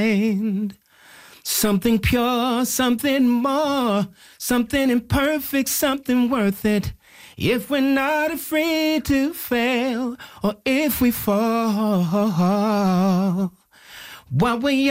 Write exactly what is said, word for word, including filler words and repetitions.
find something pure, something more, something imperfect, something worth it. If we're not afraid to fail, or if we fall, while we're